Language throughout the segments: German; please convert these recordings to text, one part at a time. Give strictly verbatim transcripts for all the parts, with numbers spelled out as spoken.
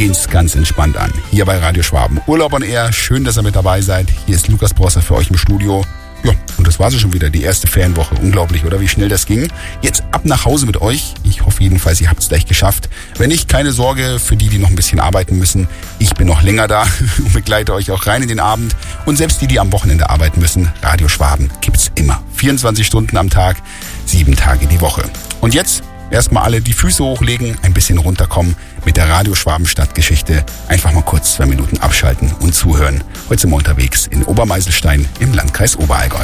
gehen's ganz entspannt an. Hier bei Radio Schwaben. Urlaub on Air. Schön, dass ihr mit dabei seid. Hier ist Lukas Brosser für euch im Studio. Ja, und das war sie schon wieder, die erste Ferienwoche. Unglaublich, oder wie schnell das ging. Jetzt ab nach Hause mit euch. Ich hoffe jedenfalls, ihr habt es gleich geschafft. Wenn nicht, keine Sorge für die, die noch ein bisschen arbeiten müssen. Ich bin noch länger da und begleite euch auch rein in den Abend. Und selbst die, die am Wochenende arbeiten müssen, Radio Schwaben gibt's immer. vierundzwanzig Stunden am Tag, sieben Tage die Woche. Und jetzt erstmal alle die Füße hochlegen, ein bisschen runterkommen, mit der Radio Schwaben Stadtgeschichte einfach mal kurz zwei Minuten abschalten und zuhören. Heute sind wir unterwegs in Obermeiselstein im Landkreis Oberallgäu.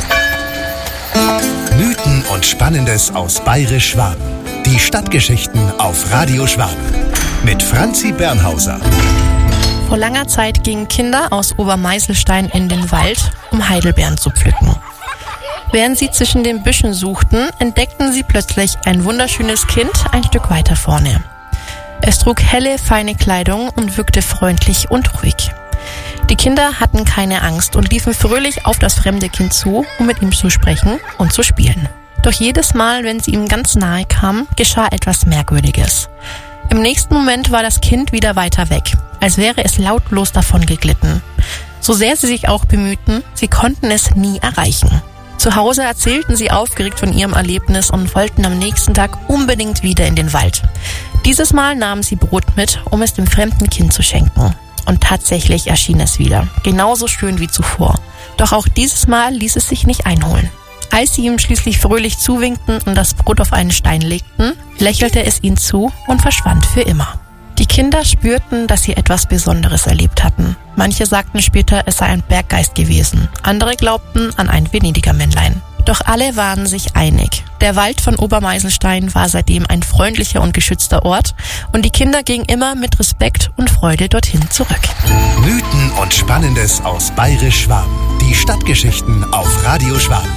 Mythen und Spannendes aus Bayerisch-Schwaben. Die Stadtgeschichten auf Radio Schwaben. Mit Franzi Bernhauser. Vor langer Zeit gingen Kinder aus Obermeiselstein in den Wald, um Heidelbeeren zu pflücken. Während sie zwischen den Büschen suchten, entdeckten sie plötzlich ein wunderschönes Kind ein Stück weiter vorne. Es trug helle, feine Kleidung und wirkte freundlich und ruhig. Die Kinder hatten keine Angst und liefen fröhlich auf das fremde Kind zu, um mit ihm zu sprechen und zu spielen. Doch jedes Mal, wenn sie ihm ganz nahe kamen, geschah etwas Merkwürdiges. Im nächsten Moment war das Kind wieder weiter weg, als wäre es lautlos davon geglitten. So sehr sie sich auch bemühten, sie konnten es nie erreichen. Zu Hause erzählten sie aufgeregt von ihrem Erlebnis und wollten am nächsten Tag unbedingt wieder in den Wald. Dieses Mal nahmen sie Brot mit, um es dem fremden Kind zu schenken. Und tatsächlich erschien es wieder, genauso schön wie zuvor. Doch auch dieses Mal ließ es sich nicht einholen. Als sie ihm schließlich fröhlich zuwinkten und das Brot auf einen Stein legten, lächelte es ihnen zu und verschwand für immer. Die Kinder spürten, dass sie etwas Besonderes erlebt hatten. Manche sagten später, es sei ein Berggeist gewesen. Andere glaubten an ein Venediger Männlein. Doch alle waren sich einig. Der Wald von Obermeiselstein war seitdem ein freundlicher und geschützter Ort und die Kinder gingen immer mit Respekt und Freude dorthin zurück. Mythen und Spannendes aus Bayerisch-Schwaben. Die Stadtgeschichten auf Radio Schwaben.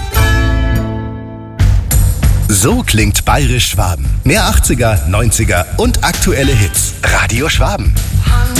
So klingt Bayerisch-Schwaben. Mehr achtziger, neunziger und aktuelle Hits. Radio Schwaben.